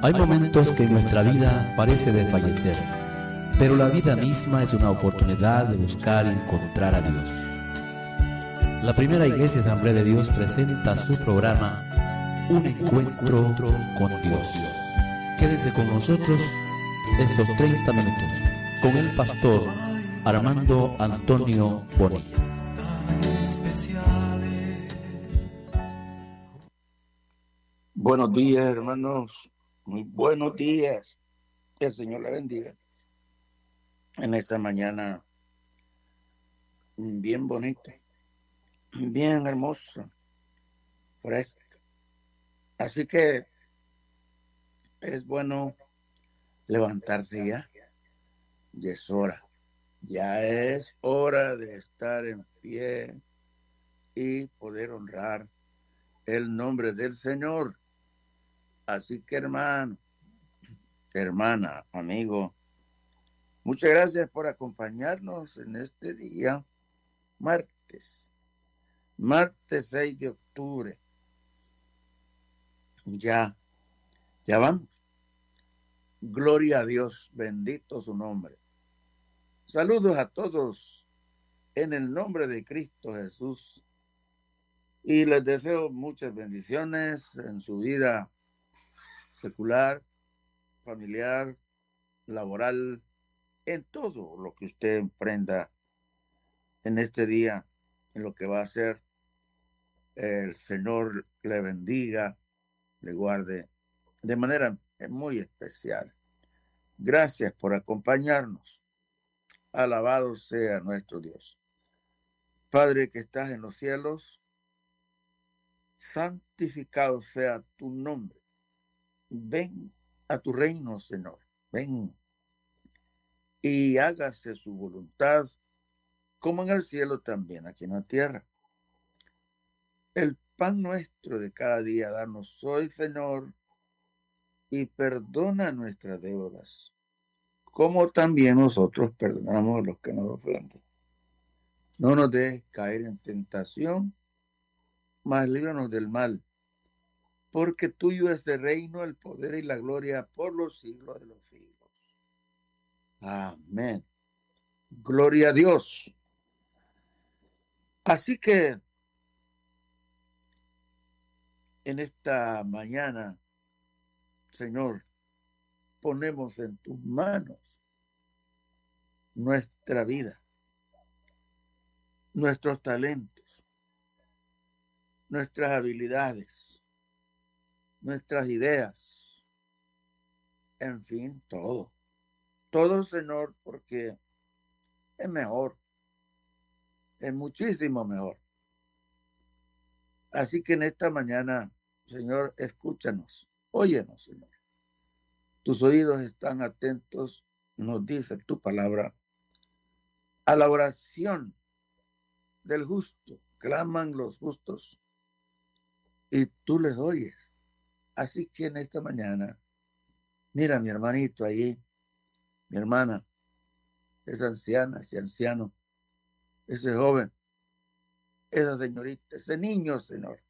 Hay momentos que en nuestra vida parece desfallecer, pero la vida misma es una oportunidad de buscar y encontrar a Dios. La primera Iglesia Asamblea de Dios presenta su programa Un Encuentro con Dios. Quédese con nosotros estos 30 minutos con el pastor Armando Antonio Bonilla. Buenos días, hermanos. Muy buenos días. Que el Señor le bendiga. En esta mañana bien bonita, bien hermosa, fresca. Así que es bueno levantarse ya. Ya es hora. Ya es hora de estar en pie y poder honrar el nombre del Señor. Así que, hermano, hermana, amigo, muchas gracias por acompañarnos en este día, martes 6 de octubre. Ya vamos. Gloria a Dios, bendito su nombre. Saludos a todos en el nombre de Cristo Jesús y les deseo muchas bendiciones en su vida secular, familiar, laboral, en todo lo que usted emprenda en este día, en lo que va a hacer. El Señor le bendiga, le guarde de manera muy especial. Gracias por acompañarnos. Alabado sea nuestro Dios. Padre que estás en los cielos, santificado sea tu nombre. Ven a tu reino, Señor. Ven y hágase su voluntad, como en el cielo también aquí en la tierra. El pan nuestro de cada día danos hoy, Señor, y perdona nuestras deudas, como también nosotros perdonamos a los que nos ofenden. No nos dejes caer en tentación, mas líbranos del mal, porque tuyo es el reino, el poder y la gloria por los siglos de los siglos. Amén. Gloria a Dios. Así que en esta mañana, Señor, ponemos en tus manos nuestra vida, nuestros talentos, nuestras habilidades, nuestras ideas, en fin, todo. Todo, Señor, porque es mejor, es muchísimo mejor. Así que en esta mañana, Señor, escúchanos, óyenos, Señor. Tus oídos están atentos, nos dice tu palabra, a la oración del justo. Claman los justos y tú les oyes. Así que en esta mañana, mira mi hermanito ahí, mi hermana, esa anciana, ese anciano, ese joven, esa señorita, ese niño, Señor.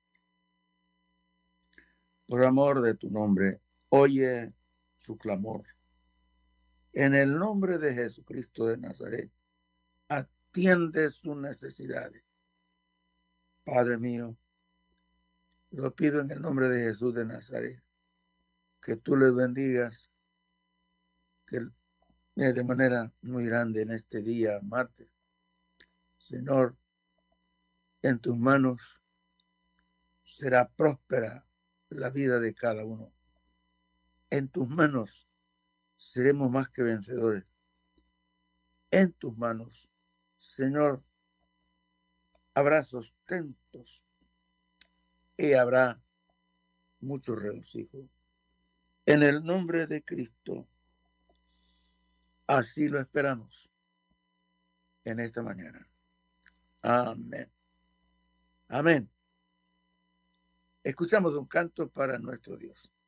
Por amor de tu nombre, oye su clamor. En el nombre de Jesucristo de Nazaret, atiende sus necesidades. Padre mío, lo pido en el nombre de Jesús de Nazaret, que tú les bendigas, que de manera muy grande en este día, martes. Señor, en tus manos será próspera la vida de cada uno. En tus manos seremos más que vencedores. En tus manos, Señor, habrá sustentos y habrá mucho regocijo. En el nombre de Cristo, así lo esperamos en esta mañana. Amén. Amén. Escuchamos un canto para nuestro Dios.